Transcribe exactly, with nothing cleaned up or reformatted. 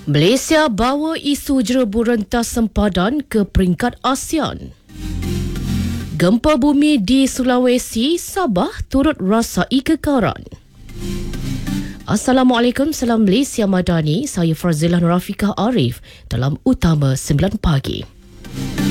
Malaysia bawa isu jerebu rentas sempadan ke peringkat ASEAN. Gempa bumi di Sulawesi, Sabah turut rasai kekaran. Assalamualaikum, salam Malaysia Madani. Saya Farzila Nurafiqah Arif dalam Utama sembilan pagi.